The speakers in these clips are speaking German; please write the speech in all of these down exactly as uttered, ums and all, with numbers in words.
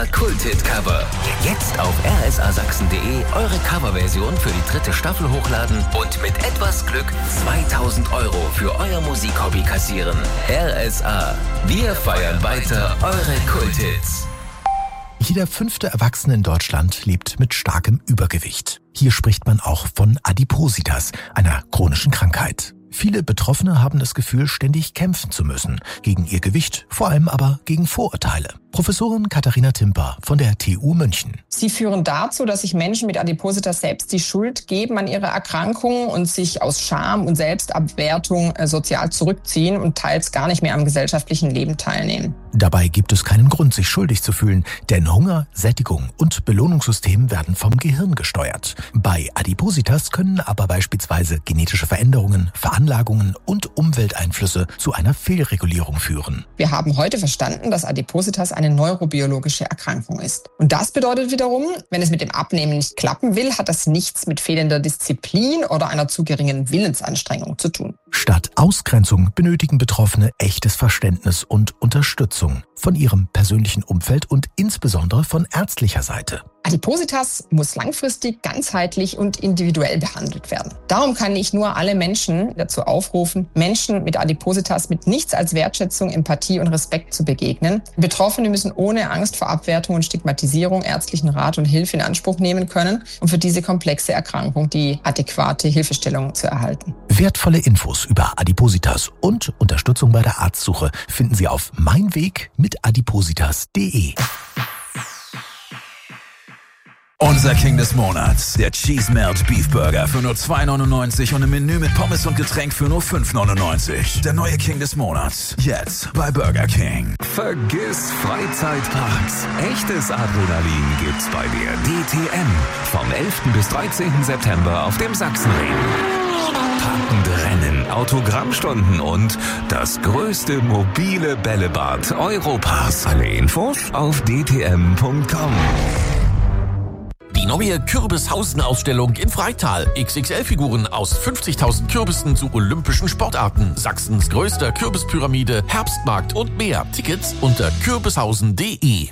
A Kulthit-Cover. Jetzt auf r s a sachsen punkt d e eure Coverversion für die dritte Staffel hochladen und mit etwas Glück zweitausend Euro für euer Musikhobby kassieren. R S A. Wir feiern weiter eure Kulthits. Jeder fünfte Erwachsene in Deutschland lebt mit starkem Übergewicht. Hier spricht man auch von Adipositas, einer chronischen Krankheit. Viele Betroffene haben das Gefühl, ständig kämpfen zu müssen. Gegen ihr Gewicht, vor allem aber gegen Vorurteile. Professorin Katharina Timper von der T U München. Sie führen dazu, dass sich Menschen mit Adipositas selbst die Schuld geben an ihre Erkrankung und sich aus Scham und Selbstabwertung äh, sozial zurückziehen und teils gar nicht mehr am gesellschaftlichen Leben teilnehmen. Dabei gibt es keinen Grund, sich schuldig zu fühlen, denn Hunger, Sättigung und Belohnungssystem werden vom Gehirn gesteuert. Bei Adipositas können aber beispielsweise genetische Veränderungen, Veranlagungen und Umwelteinflüsse zu einer Fehlregulierung führen. Wir haben heute verstanden, dass Adipositas eine neurobiologische Erkrankung ist. Und das bedeutet wiederum, wenn es mit dem Abnehmen nicht klappen will, hat das nichts mit fehlender Disziplin oder einer zu geringen Willensanstrengung zu tun. Statt Ausgrenzung benötigen Betroffene echtes Verständnis und Unterstützung von ihrem persönlichen Umfeld und insbesondere von ärztlicher Seite. Adipositas muss langfristig, ganzheitlich und individuell behandelt werden. Darum kann ich nur alle Menschen dazu aufrufen, Menschen mit Adipositas mit nichts als Wertschätzung, Empathie und Respekt zu begegnen. Betroffene müssen ohne Angst vor Abwertung und Stigmatisierung ärztlichen Rat und Hilfe in Anspruch nehmen können, um für diese komplexe Erkrankung die adäquate Hilfestellung zu erhalten. Wertvolle Infos über Adipositas und Unterstützung bei der Arztsuche finden Sie auf meinweg mit adipositas punkt de. Unser King des Monats, der Cheese Melt Beef Burger für nur zwei neunundneunzig und im Menü mit Pommes und Getränk für nur fünf neunundneunzig. Der neue King des Monats, jetzt bei Burger King. Vergiss Freizeitparks. Echtes Adrenalin gibt's bei der D T M. Vom elften bis dreizehnten September auf dem Sachsenring. Packende Rennen, Autogrammstunden und das größte mobile Bällebad Europas. Alle Infos auf d t m punkt com. Die neue Kürbishausen-Ausstellung in Freital. X X L-Figuren aus fünfzigtausend Kürbissen zu olympischen Sportarten. Sachsens größter Kürbispyramide, Herbstmarkt und mehr. Tickets unter kürbishausen punkt de.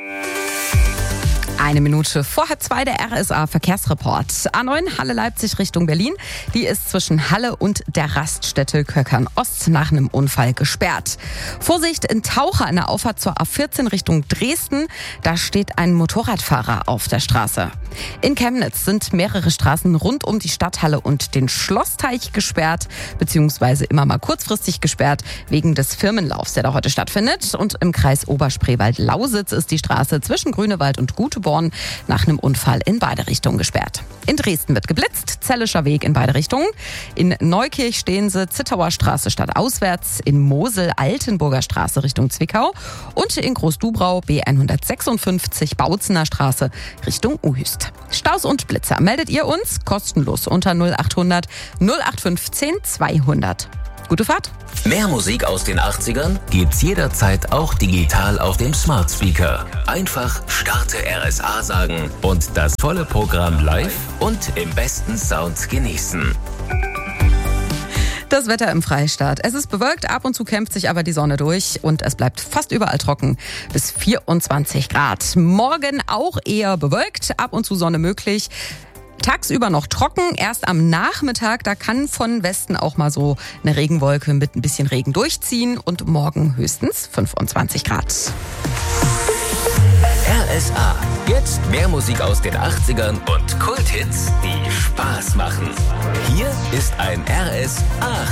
Eine Minute vor halb zwei der R S A Verkehrsreport. A neun Halle Leipzig Richtung Berlin. Die ist zwischen Halle und der Raststätte Köckern Ost nach einem Unfall gesperrt. Vorsicht in Taucher an der Auffahrt zur A vierzehn Richtung Dresden. Da steht ein Motorradfahrer auf der Straße. In Chemnitz sind mehrere Straßen rund um die Stadthalle und den Schlossteich gesperrt, beziehungsweise immer mal kurzfristig gesperrt, wegen des Firmenlaufs, der da heute stattfindet. Und im Kreis Oberspreewald-Lausitz ist die Straße zwischen Grünewald und Guteborn nach einem Unfall in beide Richtungen gesperrt. In Dresden wird geblitzt, Zellischer Weg in beide Richtungen. In Neukirch stehen sie, Zittauer Straße stadtauswärts, in Mosel Altenburger Straße Richtung Zwickau und in Großdubrau B hundertsechsundfünfzig Bautzener Straße Richtung Uhüst. Staus und Blitzer meldet ihr uns kostenlos unter null achthundert null acht fünfzehn zweihundert. Gute Fahrt! Mehr Musik aus den achtzigern gibt's jederzeit auch digital auf dem Smart Speaker. Einfach Starte R S A sagen und das volle Programm live und im besten Sound genießen. Das Wetter im Freistaat. Es ist bewölkt, ab und zu kämpft sich aber die Sonne durch und es bleibt fast überall trocken bis vierundzwanzig Grad. Morgen auch eher bewölkt, ab und zu Sonne möglich. Tagsüber noch trocken, erst am Nachmittag, da kann von Westen auch mal so eine Regenwolke mit ein bisschen Regen durchziehen und morgen höchstens fünfundzwanzig Grad. R S A. Jetzt mehr Musik aus den achtzigern und Kulthits, die Spaß machen. Hier ist ein R S A